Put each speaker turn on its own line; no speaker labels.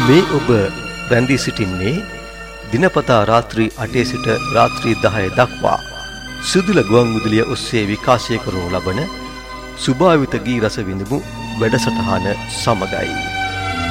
මේ ඔබ රැඳී සිටින්නේ දිනපතා රාත්‍රී 8 සිට රාත්‍රී 10 දක්වා සුදුල ගුවන් විදුලිය ඔස්සේ විකාශය කරනු ලබන සුභාවිත ගී රස විඳමු වැඩසටහන සමගයි.